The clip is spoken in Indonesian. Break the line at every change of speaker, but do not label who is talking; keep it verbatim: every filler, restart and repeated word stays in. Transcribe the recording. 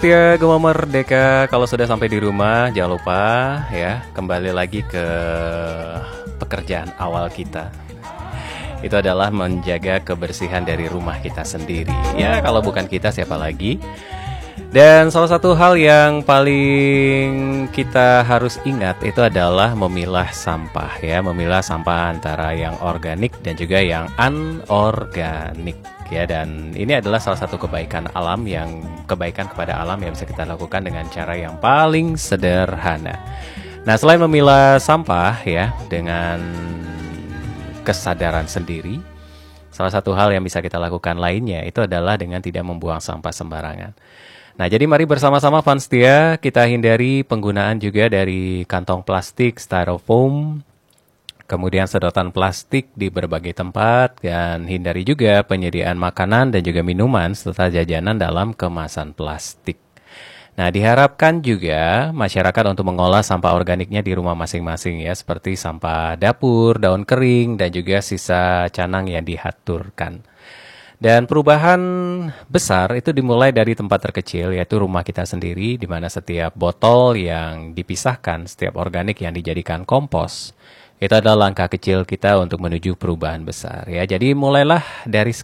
setia Gema Merdeka, kalau sudah sampai di rumah jangan lupa ya kembali lagi ke pekerjaan awal kita. Itu adalah menjaga kebersihan dari rumah kita sendiri. Ya, kalau bukan kita siapa lagi? Dan salah satu hal yang paling kita harus ingat itu adalah memilah sampah ya, memilah sampah antara yang organik dan juga yang anorganik ya. Dan ini adalah salah satu kebaikan alam yang kebaikan kepada alam yang bisa kita lakukan dengan cara yang paling sederhana. Nah, selain memilah sampah ya dengan kesadaran sendiri, salah satu hal yang bisa kita lakukan lainnya itu adalah dengan tidak membuang sampah sembarangan. Nah, jadi mari bersama-sama fans setia kita hindari penggunaan juga dari kantong plastik, styrofoam, kemudian sedotan plastik di berbagai tempat, dan hindari juga penyediaan makanan dan juga minuman serta jajanan dalam kemasan plastik. Nah, diharapkan juga masyarakat untuk mengolah sampah organiknya di rumah masing-masing ya, seperti sampah dapur, daun kering, dan juga sisa canang yang dihaturkan. Dan perubahan besar itu dimulai dari tempat terkecil, yaitu rumah kita sendiri, di mana setiap botol yang dipisahkan, setiap organik yang dijadikan kompos, itu adalah langkah kecil kita untuk menuju perubahan besar ya. Jadi mulailah dari